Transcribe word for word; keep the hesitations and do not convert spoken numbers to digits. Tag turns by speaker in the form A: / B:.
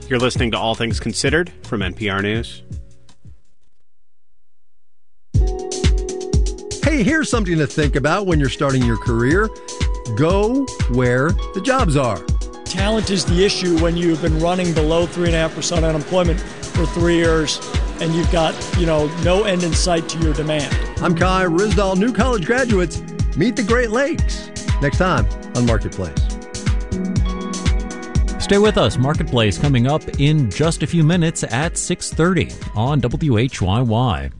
A: You're listening to All Things Considered from N P R News.
B: Hey, here's something to think about when you're starting your career. Go where the jobs are.
C: Talent is the issue when you've been running below three point five percent unemployment for three years and you've got, you know, no end in sight to your demand.
B: I'm Kai Ryssdal. New college graduates, meet the Great Lakes. Next time on Marketplace.
D: Stay with us. Marketplace coming up in just a few minutes at six thirty on W H Y Y.